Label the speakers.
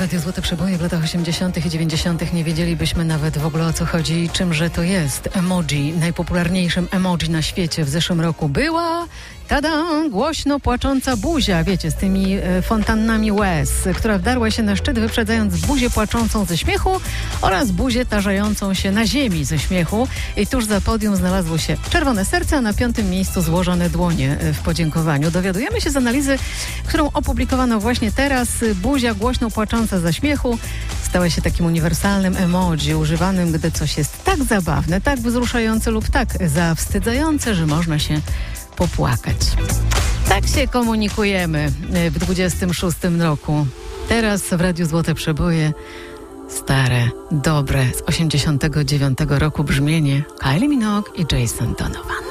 Speaker 1: Radio Złote Przeboje w latach 80. i 90. nie wiedzielibyśmy nawet w ogóle o co chodzi i czymże to jest. Emoji, najpopularniejszym emoji na świecie w zeszłym roku była... Tada! Głośno płacząca buzia, wiecie, z tymi fontannami łez, która wdarła się na szczyt, wyprzedzając buzię płaczącą ze śmiechu oraz buzię tarzającą się na ziemi ze śmiechu. I tuż za podium znalazło się czerwone serce, a na 5. miejscu złożone dłonie w podziękowaniu. Dowiadujemy się z analizy, którą opublikowano właśnie teraz. Buzia głośno płacząca ze śmiechu stała się takim uniwersalnym emoji, używanym, gdy coś jest tak zabawne, tak wzruszające lub tak zawstydzające, że można się popłakać. Tak się komunikujemy w 26 roku. Teraz w Radiu Złote Przeboje stare, dobre z 89 roku brzmienie Kylie Minogue i Jason Donovan.